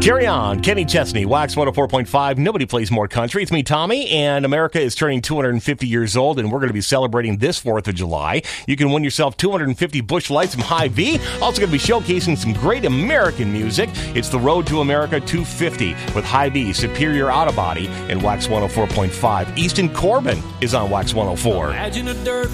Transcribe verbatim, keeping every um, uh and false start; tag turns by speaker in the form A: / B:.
A: Carry on. Kenny Chesney, Wax one oh four point five. Nobody plays more country. It's me, Tommy, and America is turning two hundred fifty years old, and we're going to be celebrating this fourth of July. You can win yourself two hundred fifty Busch Lights from Hy-Vee. Also going to be showcasing some great American music. It's the Road to America two fifty with Hy-Vee, Superior Auto Body, and Wax one oh four point five. Easton Corbin is on Wax one oh four.
B: Imagine a dirt